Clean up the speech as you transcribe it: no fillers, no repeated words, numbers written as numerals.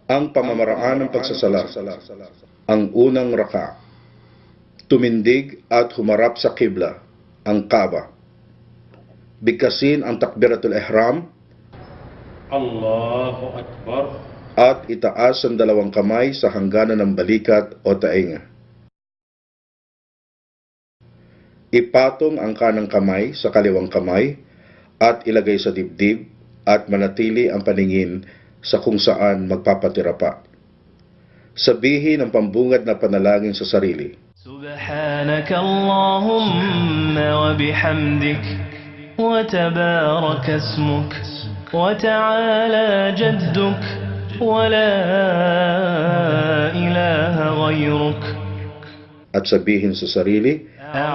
Ang pamamaraan ng pagsasala. Ang unang raka. Tumindig at humarap sa kibla, ang Kaaba. Bigkasin ang takbiratul ihram Allahu Akbar. at itaas ang dalawang kamay sa hangganan ng balikat o tainga. Ipatong ang kanang kamay sa kaliwang kamay at ilagay sa dibdib at manatili ang paningin sa kung saan magpapatira pa. Sabihin ang pambungad na panalangin sa sarili. سبحانك اللهم وبحمدك وتبارك اسمك وتعالى جدك ولا إله غيرك. At sabihin sa sarili,